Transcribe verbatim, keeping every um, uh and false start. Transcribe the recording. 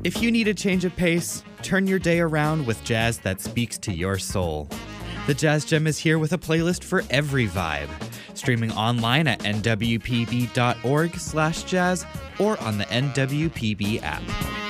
If you need a change of pace, turn your day around with jazz that speaks to your soul. The Jazz Gem is here with a playlist for every vibe. Streaming online at n w p b dot org slash jazz or on the N W P B app.